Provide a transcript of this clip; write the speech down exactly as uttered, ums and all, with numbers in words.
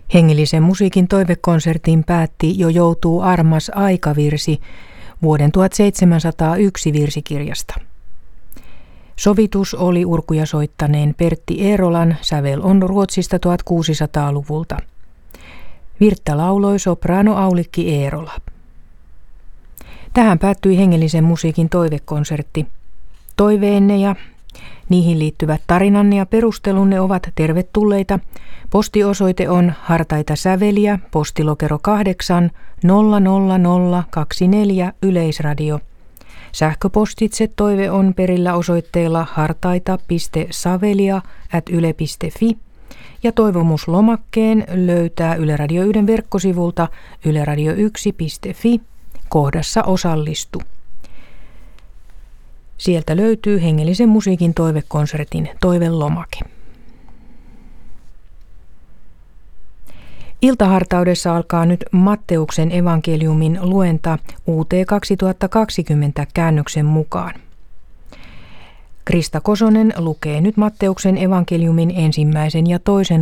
Hengellisen musiikin toivekonsertin päätti Jo joutuu armas aikavirsi vuoden tuhatseitsemänsataayksi virsikirjasta. Sovitus oli urkuja soittaneen Pertti Eerolan, sävel on Ruotsista tuhatkuusisataaluvulta. Virttä lauloi sopraano Aulikki Eerola. Tähän päättyi hengellisen musiikin toivekonsertti. Toiveenne ja niihin liittyvät tarinanne ja perustelunne ovat tervetulleita. Postiosoite on Hartaita säveliä, postilokero kahdeksan nolla nolla nolla kaksikymmentäneljä Yleisradio. Sähköpostitse toive on perillä osoitteella hartaita piste savelia ät yle piste fi ja toivomuslomakkeen löytää Yle Radio yksi verkkosivulta yleradio yksi piste fi kohdassa osallistu. Sieltä löytyy hengellisen musiikin toivekonsertin toivelomake. Iltahartaudessa alkaa nyt Matteuksen evankeliumin luenta U T kaksituhattakaksikymmentä käännöksen mukaan. Krista Kosonen lukee nyt Matteuksen evankeliumin ensimmäisen ja toisen